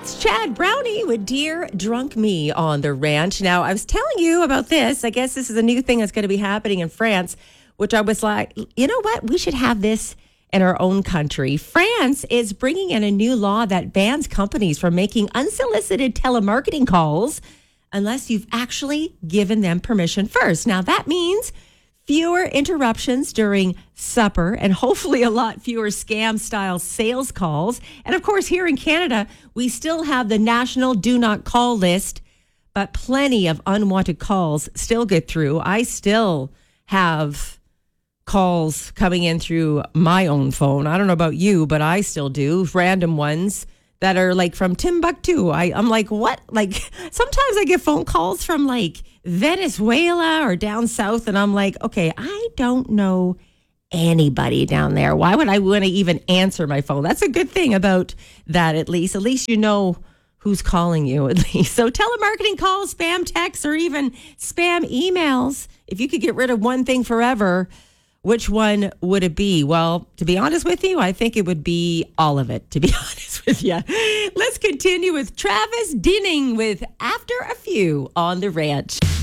It's Chad Brownie with Dear Drunk Me on the ranch. Now, I was telling you about this. I guess this is a new thing that's going to be happening in France, which I was like, you know what? We should have this in our own country. France is bringing in a new law that bans companies from making unsolicited telemarketing calls unless you've actually given them permission first. Now, that means fewer interruptions during supper and hopefully a lot fewer scam-style sales calls. And of course, here in Canada, we still have the national do not call list, but plenty of unwanted calls still get through. I still have calls coming in through my own phone. I don't know about you, but I still do. Random ones that are like from Timbuktu. I'm like, what? Like, sometimes I get phone calls from like Venezuela or down south, and I'm like, okay, I don't know anybody down there. Why would I want to even answer my phone? That's a good thing about that, at least. At least you know who's calling you, at least. So telemarketing calls, spam texts, or even spam emails. If you could get rid of one thing forever, which one would it be? Well, to be honest with you, I think it would be all of it, to be honest with you. Let's continue with Travis Dinning with After a Few on the Ranch.